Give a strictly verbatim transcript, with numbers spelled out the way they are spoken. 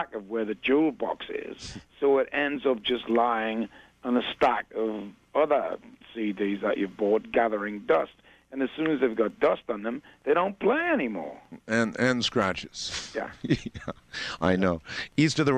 back of where the jewel box is, so it ends up just lying on a stack of other C Ds that you've bought, gathering dust. And as soon as they've got dust on them, they don't play anymore. And and scratches. Yeah. Yeah, I know. East of the